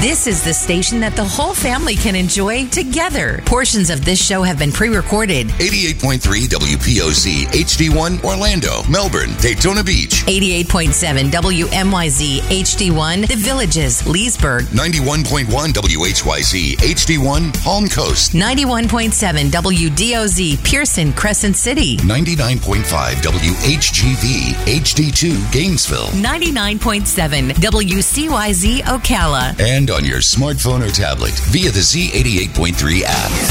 This is the station that the whole family can enjoy together. Portions of this show have been pre-recorded. 88.3 WPOC HD1 Orlando, Melbourne, Daytona Beach. 88.7 WMYZ HD1 The Villages, Leesburg. 91.1 WHYZ HD1 Palm Coast. 91.7 WDOZ Pearson, Crescent City. 99.5 WHGV HD2 Gainesville. 99.7 WCYZ Ocala. And on your smartphone or tablet via the Z88.3 app.